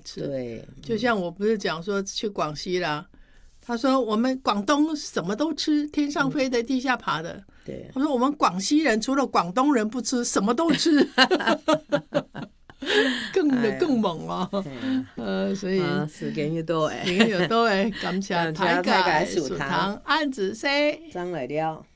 吃。 对， 就像我不是讲说去广西啦，他说我们广东什么都吃，天上飞的地下爬的。 对， 他说我们广西人除了广东人不吃，什么都吃。更猛哦，所以时间又到时间又到诶，感谢大家感谢大家的收听，按子 say， 张来了。